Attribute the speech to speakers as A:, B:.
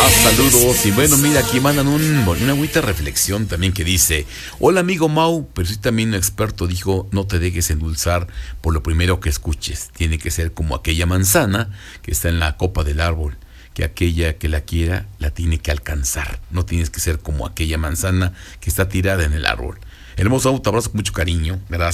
A: Saludos. Y bueno, mira, aquí mandan una bonita reflexión también que dice: hola amigo Mau, pero soy también un experto, dijo, no te dejes endulzar por lo primero que escuches. Tiene que ser como aquella manzana que está en la copa del árbol, que aquella que la quiera la tiene que alcanzar. No tienes que ser como aquella manzana que está tirada en el árbol. Hermoso, te abrazo con mucho cariño. Gracias.